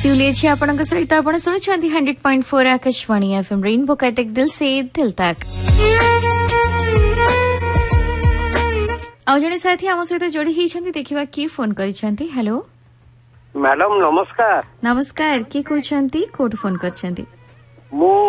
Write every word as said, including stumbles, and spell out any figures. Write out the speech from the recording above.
शिवली अच्छी आपन सहित आप शुणुंट hundred point four Akashvani FM rainbow काटेक दिल से दिल तक आउ जड़े साथी आम सहित जोड़ी होती देखा किए फोन कर हेलो मैडम नमस्कार नमस्कार किए कहते कोठ फोन कर